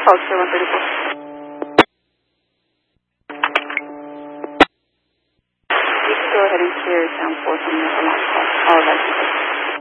Foxtrot 134. You can go ahead and clear down 4 from your alarm call. All right.